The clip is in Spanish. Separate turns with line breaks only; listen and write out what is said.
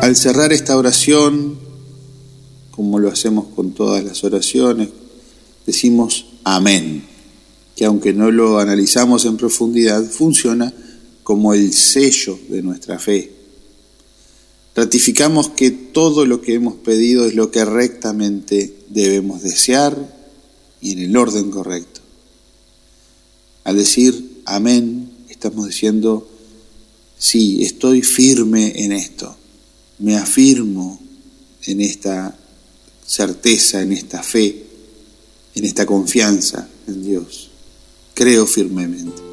al cerrar esta oración, como lo hacemos con todas las oraciones, decimos amén, que aunque no lo analizamos en profundidad, funciona como el sello de nuestra fe. Ratificamos que todo lo que hemos pedido es lo que rectamente debemos desear y en el orden correcto. Al decir amén, estamos diciendo, sí, estoy firme en esto, me afirmo en esta certeza, en esta fe, en esta confianza en Dios. Creo firmemente.